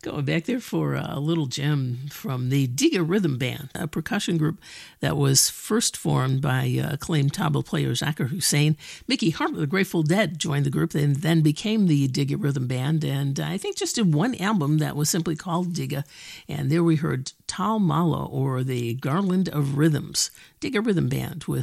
Going back there for a little gem from the Digga Rhythm Band, a percussion group that was first formed by acclaimed tabla player Zakir Hussain. Mickey Hart of the Grateful Dead joined the group and then became the Digga Rhythm Band, and I think just did one album that was simply called Digga, and there we heard Tal Mala, or the Garland of Rhythms. Digga Rhythm Band with